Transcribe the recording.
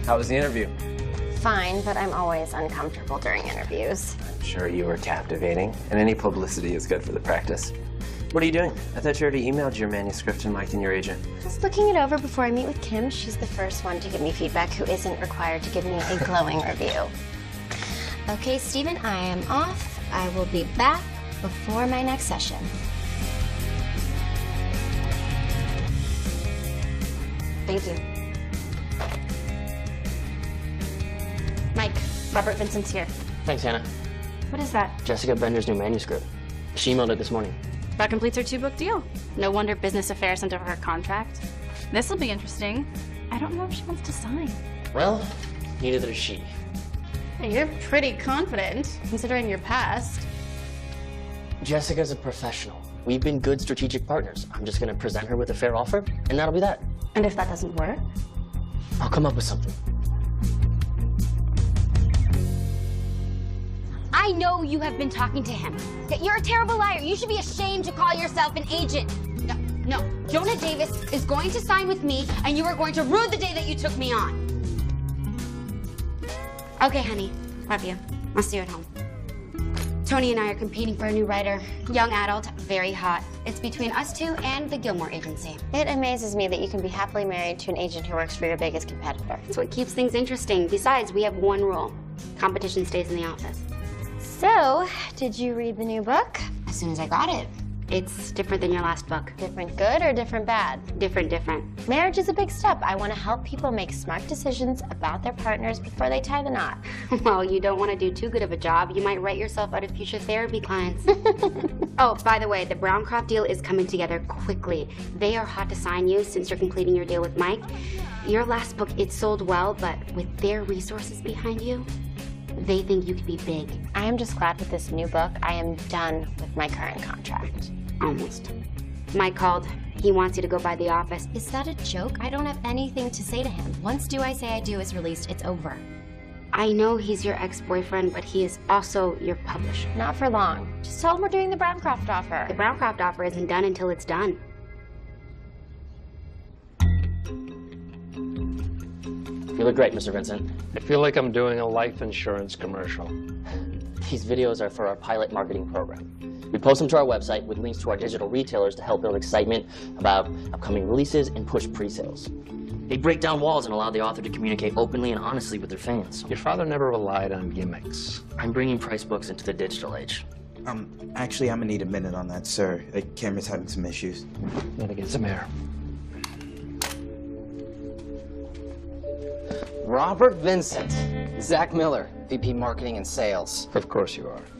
How was the interview? Fine, but I'm always uncomfortable during interviews. I'm sure you were captivating, and any publicity is good for the practice. What are you doing? I thought you already emailed your manuscript to Mike and your agent. Just looking it over before I meet with Kim. She's the first one to give me feedback who isn't required to give me a glowing review. Okay, Steven, I am off. I will be back before my next session. Thank you. Mike, Robert Vincent's here. Thanks, Hannah. What is that? Jessica Bender's new manuscript. She emailed it this morning. That completes her 2-book deal. No wonder Business Affairs sent over her contract. This'll be interesting. I don't know if she wants to sign. Well, neither does she. Hey, you're pretty confident, considering your past. Jessica's a professional. We've been good strategic partners. I'm just gonna present her with a fair offer, and that'll be that. And if that doesn't work? I'll come up with something. I know you have been talking to him. That you're a terrible liar. You should be ashamed to call yourself an agent. No. Jonah Davis is going to sign with me, and you are going to rue the day that you took me on. Okay, honey. Love you. I'll see you at home. Tony and I are competing for a new writer. Young adult, very hot. It's between us two and the Gilmore Agency. It amazes me that you can be happily married to an agent who works for your biggest competitor. That's what keeps things interesting. Besides, we have one rule. Competition stays in the office. So, did you read the new book? As soon as I got it. It's different than your last book. Different good or different bad? Different. Marriage is a big step. I want to help people make smart decisions about their partners before they tie the knot. Well, you don't want to do too good of a job. You might write yourself out of future therapy clients. Oh, by the way, the Browncroft deal is coming together quickly. They are hot to sign you since you're completing your deal with Mike. Your last book, it sold well, but with their resources behind you, they think you could be big. I am just glad with this new book, I am done with my current contract. Almost. Mike called. He wants you to go by the office. Is that a joke? I don't have anything to say to him. Once Do I Say I Do is released, it's over. I know he's your ex-boyfriend, but he is also your publisher. Not for long. Just tell him we're doing the Browncroft offer. The Browncroft offer isn't done until it's done. You look great, Mr. Vincent. I feel like I'm doing a life insurance commercial. These videos are for our pilot marketing program. We post them to our website with links to our digital retailers to help build excitement about upcoming releases and push pre-sales. They break down walls and allow the author to communicate openly and honestly with their fans. Your father never relied on gimmicks. I'm bringing price books into the digital age. Actually, I'm gonna need a minute on that, sir. The camera's having some issues. Gotta get some air. Robert Vincent, Zach Miller, VP Marketing and Sales. Of course you are.